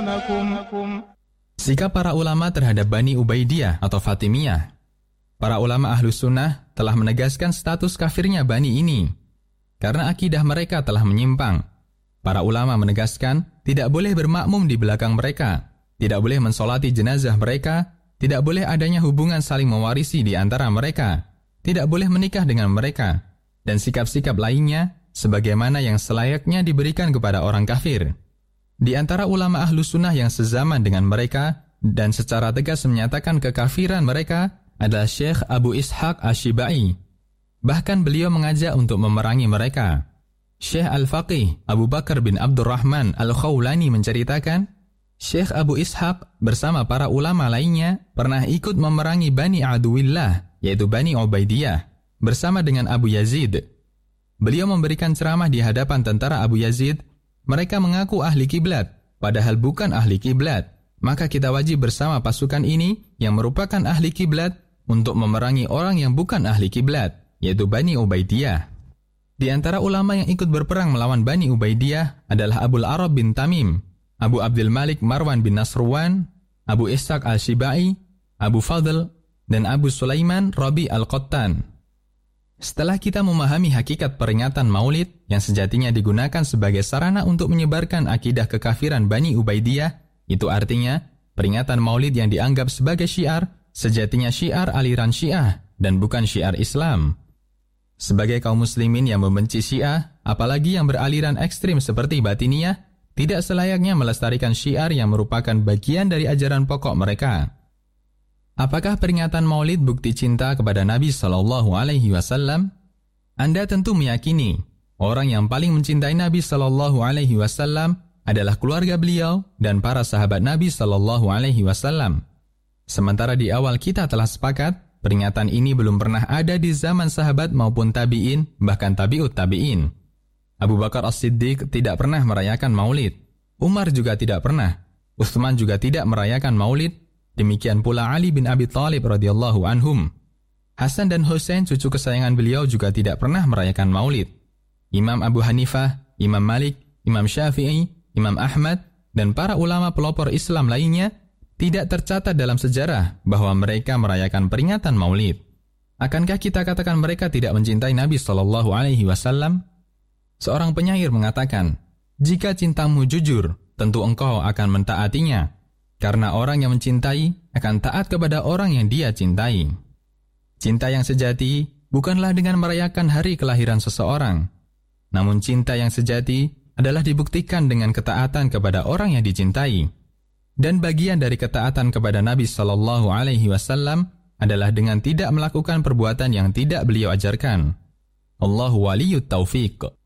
Sikap para ulama terhadap Bani Ubaidiyah atau Fatimiyah. Para ulama Ahlus Sunnah telah menegaskan status kafirnya Bani ini karena akidah mereka telah menyimpang. Para ulama menegaskan tidak boleh bermakmum di belakang mereka, tidak boleh mensolati jenazah mereka, tidak boleh adanya hubungan saling mewarisi di antara mereka, tidak boleh menikah dengan mereka, dan sikap-sikap lainnya sebagaimana yang selayaknya diberikan kepada orang kafir. Di antara ulama Ahlus Sunnah yang sezaman dengan mereka dan secara tegas menyatakan kekafiran mereka adalah Syekh Abu Ishaq Asy-Syibai. Bahkan beliau mengajak untuk memerangi mereka. Syekh Al-Faqih Abu Bakar bin Abdurrahman Al-Khawlani menceritakan, Syekh Abu Ishaq bersama para ulama lainnya pernah ikut memerangi Bani Aduwillah, yaitu Bani Ubaidiyah, bersama dengan Abu Yazid. Beliau memberikan ceramah di hadapan tentara Abu Yazid. Mereka mengaku ahli kiblat, padahal bukan ahli kiblat. Maka kita wajib bersama pasukan ini yang merupakan ahli kiblat untuk memerangi orang yang bukan ahli kiblat, yaitu Bani Ubaidiyah. Di antara ulama yang ikut berperang melawan Bani Ubaidiyah adalah Abul Arab bin Tamim, Abu Abdul Malik Marwan bin Nasrwan, Abu Ishaq Al-Syibai, Abu Fadl, dan Abu Sulaiman Rabi Al-Qattan. Setelah kita memahami hakikat peringatan Maulid yang sejatinya digunakan sebagai sarana untuk menyebarkan akidah kekafiran Bani Ubaidiyah, itu artinya peringatan Maulid yang dianggap sebagai syiar, sejatinya syiar aliran Syiah dan bukan syiar Islam. Sebagai kaum muslimin yang membenci Syiah, apalagi yang beraliran ekstrim seperti Batiniyah, tidak selayaknya melestarikan syiar yang merupakan bagian dari ajaran pokok mereka. Apakah peringatan Maulid bukti cinta kepada Nabi SAW? Anda tentu meyakini orang yang paling mencintai Nabi SAW adalah keluarga beliau dan para sahabat Nabi SAW. Sementara di awal kita telah sepakat, peringatan ini belum pernah ada di zaman sahabat maupun tabi'in, bahkan tabi'ut tabi'in. Abu Bakar As-Siddiq tidak pernah merayakan Maulid. Umar juga tidak pernah. Utsman juga tidak merayakan Maulid. Demikian pula Ali bin Abi Thalib radhiyallahu anhum. Hasan dan Husain, cucu kesayangan beliau, juga tidak pernah merayakan Maulid. Imam Abu Hanifah, Imam Malik, Imam Syafi'i, Imam Ahmad, dan para ulama pelopor Islam lainnya tidak tercatat dalam sejarah bahwa mereka merayakan peringatan Maulid. Akankah kita katakan mereka tidak mencintai Nabi SAW? Seorang penyair mengatakan, jika cintamu jujur, tentu engkau akan mentaatinya. Karena orang yang mencintai akan taat kepada orang yang dia cintai. Cinta yang sejati bukanlah dengan merayakan hari kelahiran seseorang. Namun cinta yang sejati adalah dibuktikan dengan ketaatan kepada orang yang dicintai. Dan bagian dari ketaatan kepada Nabi SAW adalah dengan tidak melakukan perbuatan yang tidak beliau ajarkan. Allahu waliyut taufiq.